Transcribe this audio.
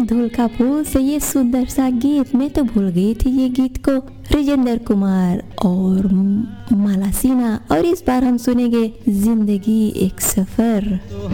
धुलका फूल से ये सुंदर सा गीत। मैं तो भूल गई थी ये गीत को। राजेंद्र कुमार और माला सिन्हा। और इस बार हम सुनेंगे जिंदगी एक सफर।